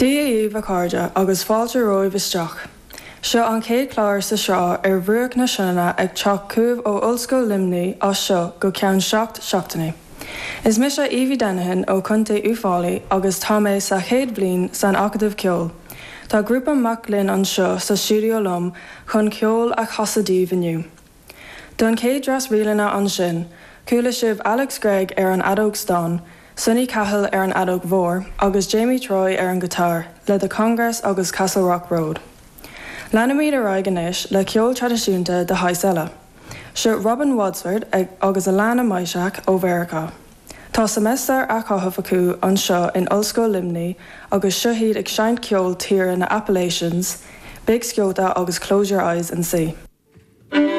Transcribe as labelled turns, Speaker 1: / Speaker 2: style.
Speaker 1: Díomh cardide agus fáilte roimh isteach. Seo an céad chláir sa srá bhuaich na sinna ag teach cúb ó Ollscoil Limnaí as seo go ceann seachtainna. Is mis sé Evie Denahan ó Cunta Uafálaí agus tá mé sa chéad bliain san acadamh ceol. Tá grúpa Mac Linn an seo sa Stiúideo Lom chun ceol a chasadíomh inniu. Don céad dras rialana an sin, cúla sibh Alex Gregg ar an adóg Stán, Sonny Cahill ar an adóg Mhór agus Jamie Troy ar an guitar le the Congress agus Castle Rock Road. Leanamíad a raigenis le ceol tradiisiúnta de Haisella. Seo Robin Wadsworth agus Alana Maiseach ó Mheiriceá. Tá semester a chotha acu an seo in Ollscoil Limnaí agus seo iad ag seint ceol tíre na Appalachians, Big Sciota agus Close Your Eyes and See.